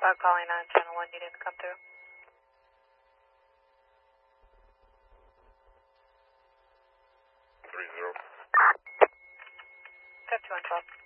calling on channel 1 needing to come through. Got 2 on 12.